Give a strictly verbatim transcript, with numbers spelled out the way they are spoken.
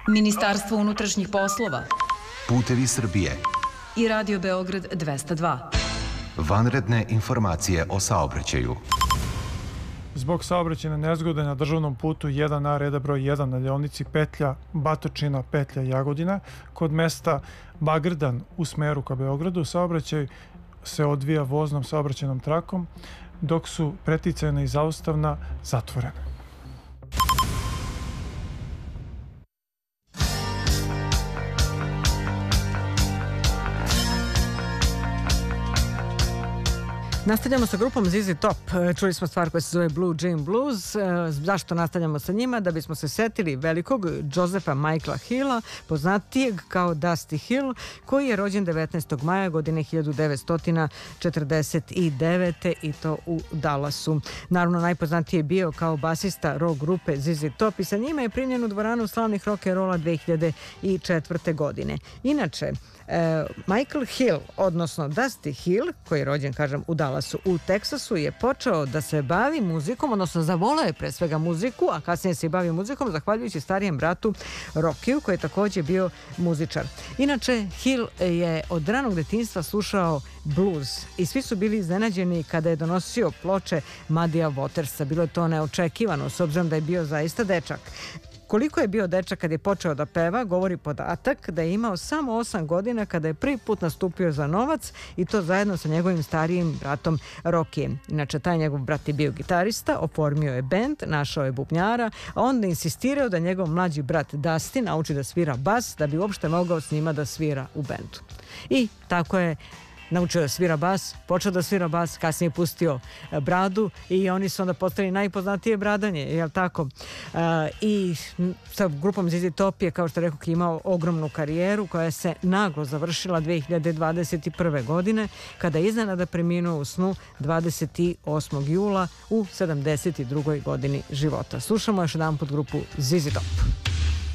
Ministarstvo unutrašnjih poslova, Putevi Srbije i Radio Beograd dvesta dva. Vanredne informacije o saobraćaju. Zbog saobraćajne nezgode na državnom putu jedan A reda broj jedan na deonici petlja Batočina petlja Jagodina kod mesta Bagrdan u smeru ka Beogradu saobraćaj se odvija voznom saobraćajnom trakom dok su preticajna i zaustavna zatvorene. Nastavljamo sa grupom Z Z Top. Čuli smo stvar koja se zove Blue Jean Blues. Zašto nastavljamo sa njima? Da bismo se setili velikog Josepha Michaela Hilla, poznatijeg kao Dusty Hill, koji je rođen devetnaestog maja godine hiljadu devetsto četrdeset devete. i to u Dallasu. Naravno, najpoznatiji je bio kao basista rock grupe Z Z Top i sa njima je primljen u dvoranu slavnih rock'n'rolla dve hiljade četvrte. godine. Inače, Michael Hill, odnosno Dusty Hill, koji je rođen, kažem, u Dallasu u Teksasu, je počeo da se bavi muzikom, odnosno zavoleo je pre svega muziku, a kasnije se i bavio muzikom zahvaljujući starijem bratu Rockiju, koji je također bio muzičar. Inače, Hill je od ranog detinjstva slušao blues i svi su bili iznenađeni kada je donosio ploče Muddyja Watersa. Bilo je to neočekivano, s obzirom da je bio zaista dečak. Koliko je bio dečak kad je počeo da peva, govori podatak da je imao samo osam godina kada je prvi put nastupio za novac i to zajedno sa njegovim starijim bratom Rockijem. Inače, taj njegov brat je bio gitarista, oformio je bend, našao je bubnjara, a onda insistirao da njegov mlađi brat Dusty nauči da svira bas da bi uopšte mogao s njima da svira u bendu. I tako je naučio da svira bas, počeo da svira bas, kasnije pustio bradu i oni su onda postali najpoznatije bradanje, jel tako? I sa grupom Z Z Top je, kao što rekao, imao ogromnu karijeru koja se naglo završila dve hiljade dvadeset prve. godine, kada je iznenada preminuo u snu dvadeset osmog jula u sedamdeset drugoj godini života. Slušamo još jedan put grupu Z Z Top.